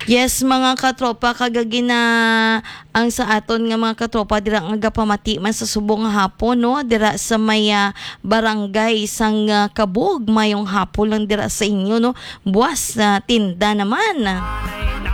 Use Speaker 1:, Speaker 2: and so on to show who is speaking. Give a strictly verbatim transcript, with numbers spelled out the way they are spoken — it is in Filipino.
Speaker 1: Yes, mga katropa, kagagi na ang sa aton nga mga katropa dira nga gapamati man sa subong nga hapon, no, dira sa may ah, barangay sang ah, Kabug, mayong hapon lang dira sa inyo, no, buwas na tinda naman.